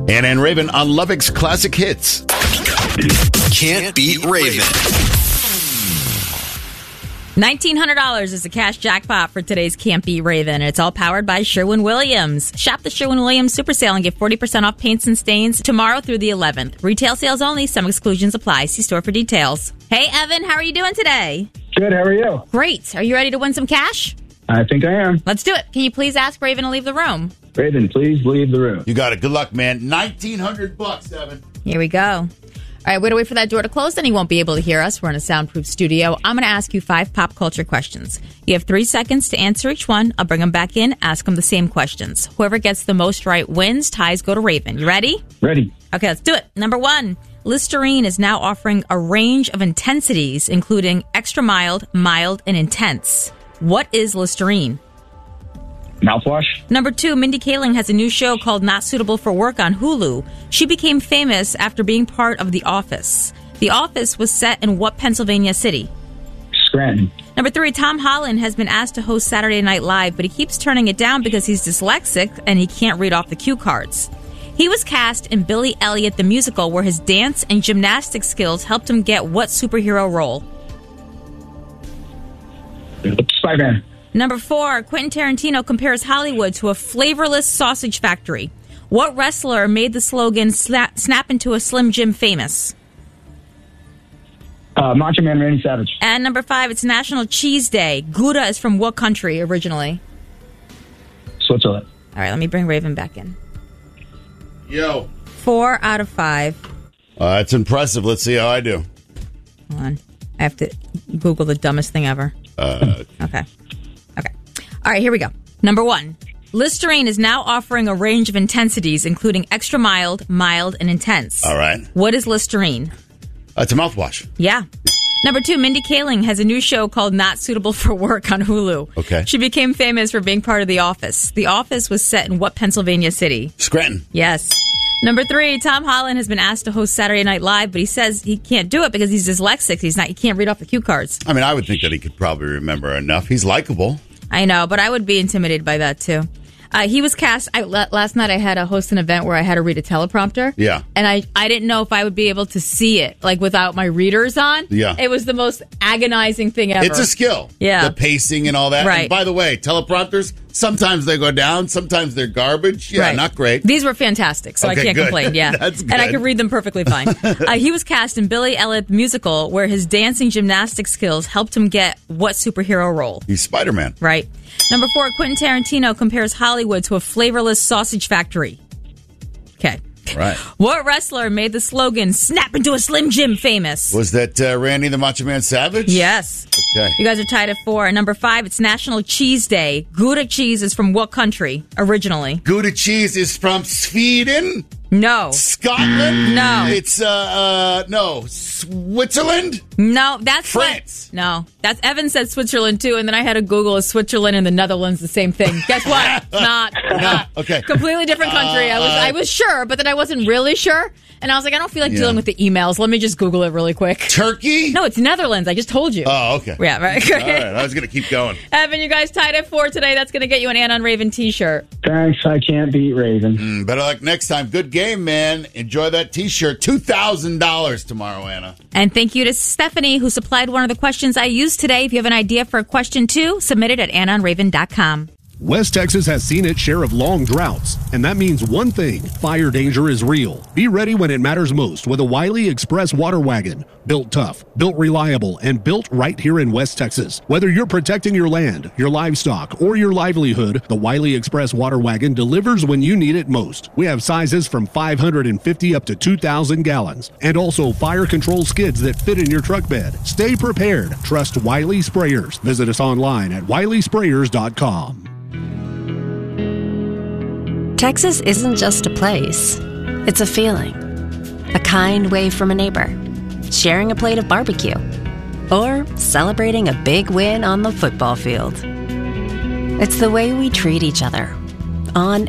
Anna and Raven on Lovex Classic Hits. Can't beat Raven. $1,900 is the cash jackpot for today's Can't Beat Raven. It's all powered by Sherwin-Williams. Shop the Sherwin-Williams Super Sale and get 40% off paints and stains tomorrow through the 11th. Retail sales only. Some exclusions apply. See store for details. Hey, Evan, how are you doing today? Good, how are you? Great. Are you ready to win some cash? I think I am. Let's do it. Can you please ask Raven to leave the room? Raven, please leave the room. You got it. Good luck, man. $1,900, Evan. Here we go. All right, we're going to wait for that door to close, then he won't be able to hear us. We're in a soundproof studio. I'm going to ask you 5 pop culture questions. You have 3 seconds to answer each one. I'll bring them back in, ask them the same questions. Whoever gets the most right wins. Ties go to Raven. You ready? Ready. Okay, let's do it. Number 1, Listerine is now offering a range of intensities, including extra mild, mild, and intense. What is Listerine? Mouthwash. Number 2, Mindy Kaling has a new show called Not Suitable for Work on Hulu. She became famous after being part of The Office. The Office was set in what Pennsylvania city? Scranton. Number 3, Tom Holland has been asked to host Saturday Night Live, but he keeps turning it down because he's dyslexic and he can't read off the cue cards. He was cast in Billy Elliot the Musical, where his dance and gymnastics skills helped him get what superhero role? Spider-Man. Number 4, Quentin Tarantino compares Hollywood to a flavorless sausage factory. What wrestler made the slogan snap into a Slim Jim famous? Macho Man Randy Savage. And number 5, it's National Cheese Day. Gouda is from what country originally? Switzerland. All right, let me bring Raven back in. Yo. 4 out of 5. That's impressive. Let's see how I do. Hold on. I have to Google the dumbest thing ever. Okay. All right, here we go. Number 1. Listerine is now offering a range of intensities, including extra mild, mild, and intense. All right. What is Listerine? It's a mouthwash. Yeah. Number 2, Mindy Kaling has a new show called Not Suitable for Work on Hulu. Okay. She became famous for being part of The Office. The Office was set in what Pennsylvania city? Scranton. Yes. Number 3, Tom Holland has been asked to host Saturday Night Live, but he says he can't do it because he's dyslexic. He can't read off the cue cards. I mean, I would think that he could probably remember enough. He's likable. I know, but I would be intimidated by that, too. He was cast. Last night I had to host an event where I had to read a teleprompter. Yeah. And I didn't know if I would be able to see it, like, without my readers on. Yeah. It was the most agonizing thing ever. It's a skill. Yeah. The pacing and all that. Right. And by the way, teleprompters, sometimes they go down, sometimes they're garbage. Yeah, Right. Not great. These were fantastic, so Okay, I can't good. complain. Yeah. That's good. And I could read them perfectly fine. He was cast in Billy Elliot Musical, where his dancing gymnastics skills helped him get what superhero role? He's Spider-Man. Right. Number 4, Quentin Tarantino compares Hollywood to a flavorless sausage factory. Okay. Right. What wrestler made the slogan snap into a Slim Jim famous? Was that Randy the Macho Man Savage? Yes. Okay. You guys are tied at 4. And number 5, it's National Cheese Day. Gouda cheese is from what country originally? Gouda cheese is from Sweden? No. Scotland? No. It's, no. Switzerland? No, that's France. No, that's Evan said Switzerland too, and then I had to Google is Switzerland and the Netherlands the same thing. Guess what? Not. Okay. Completely different country. I was sure, but then I wasn't really sure, and I was like, I don't feel like dealing with the emails. Let me just Google it really quick. Turkey? No, it's Netherlands. I just told you. Oh, okay. Yeah, right. All right. I was going to keep going. Evan, you guys tied at 4 today. That's going to get you an Anna and Raven t-shirt. Thanks, I can't beat Raven. Better luck next time. Good game, man. Enjoy that t-shirt. $2,000 tomorrow, Anna. And thank you to Stephanie, who supplied one of the questions I used today. If you have an idea for a question too, submit it at AnnaandRaven.com. West Texas has seen its share of long droughts, and that means one thing: fire danger is real. Be ready when it matters most with a Wiley Express water wagon. Built tough, built reliable, and built right here in West Texas. Whether you're protecting your land, your livestock, or your livelihood, the Wiley Express water wagon delivers when you need it most. We have sizes from 550 up to 2,000 gallons, and also fire control skids that fit in your truck bed. Stay prepared. Trust Wiley Sprayers. Visit us online at wileysprayers.com. Texas isn't just a place, it's a feeling. A kind wave from a neighbor, sharing a plate of barbecue, or celebrating a big win on the football field. It's the way we treat each other, on